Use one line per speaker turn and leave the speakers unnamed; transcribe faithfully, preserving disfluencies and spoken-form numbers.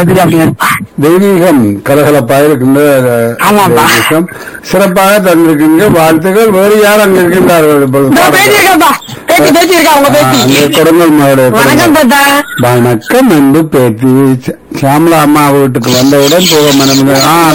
நேரத்துல அப்படி இருப்பா.
தெய்வீகம் கலகலப்பாக இருக்கின்ற
ஆமாப்பா.
தெய்வீகம் சிறப்பாக தந்திருக்கின்ற வாழ்த்துக்கள். வேறு யார் அங்க இருக்கின்றார்கள் இப்பொழுது?
இதோ பேத்தி இருக்காப்பா, பேத்தி பேத்தி இருக்கா உங்க
ஆ,
பேத்தி.
அங்கே கொடுங்கல் மாடு.
வணக்கம் தாத்தா.
வணக்கம் அன்பு பேத்தி. சியாமலா அம்மா வீட்டுக்கு வந்தவுடன் போக மனம். ஆ